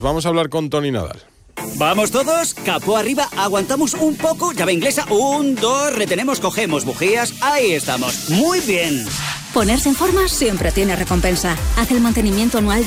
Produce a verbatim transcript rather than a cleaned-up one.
Vamos a hablar con Tony Nadal. Vamos todos, capó arriba, aguantamos un poco, llave inglesa, un, dos, retenemos, cogemos bujías, ahí estamos, muy bien. Ponerse en forma siempre tiene recompensa. Haz el mantenimiento anual de